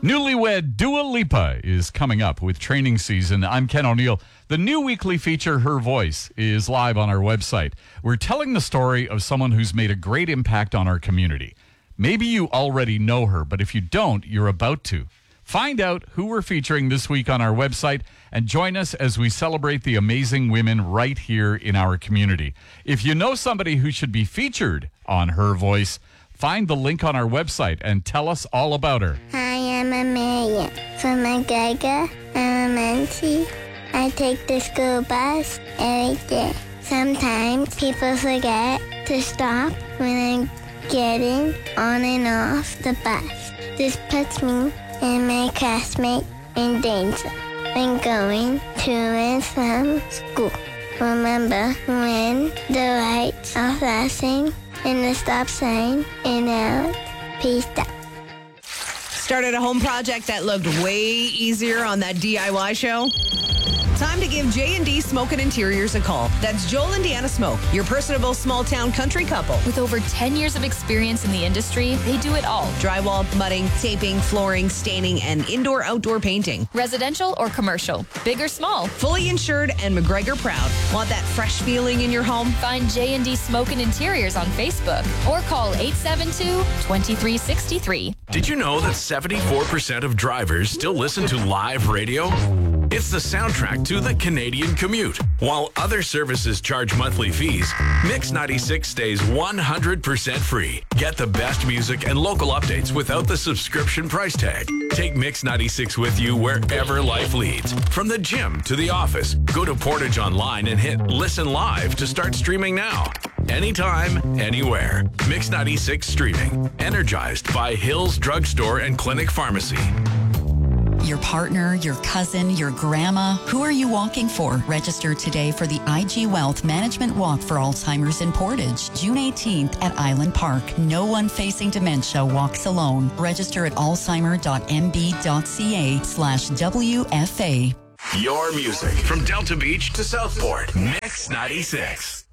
Newlywed Dua Lipa is coming up with training season. I'm Ken O'Neill. The new weekly feature, Her Voice, is live on our website. We're telling the story of someone who's made a great impact on our community. Maybe you already know her, but if you don't, you're about to. Find out who we're featuring this week on our website and join us as we celebrate the amazing women right here in our community. If you know somebody who should be featured on Her Voice, find the link on our website and tell us all about her. Hi, I'm Amelia from McGregor Elementary. I take the school bus every day. Sometimes people forget to stop when I'm getting on and off the bus. This puts me and my classmates in danger when going to and from school. Remember when the lights are flashing and the stop sign is out. Peace out. Started a home project that looked way easier on that DIY show? Time to give J&D Smoke and Interiors a call. That's Joel and Deanna Smoke, your personable small-town country couple. With over 10 years of experience in the industry, they do it all. Drywall, mudding, taping, flooring, staining, and indoor-outdoor painting. Residential or commercial, big or small. Fully insured and McGregor proud. Want that fresh feeling in your home? Find J&D Smoke and Interiors on Facebook or call 872-2363. Did you know that 74% of drivers still listen to live radio? It's the soundtrack to the Canadian commute. While other services charge monthly fees, Mix 96 stays 100% free. Get the best music and local updates without the subscription price tag. Take Mix 96 with you wherever life leads. From the gym to the office, go to Portage Online and hit Listen Live to start streaming now. Anytime, anywhere. Mix 96 streaming. Energized by Hills Drugstore and Clinic Pharmacy. Your partner, your cousin, your grandma. Who are you walking for? Register today for the IG Wealth Management Walk for Alzheimer's in Portage, June 18th at Island Park. No one facing dementia walks alone. Register at alzheimer.mb.ca/WFA. Your music from Delta Beach to Southport. Mix 96.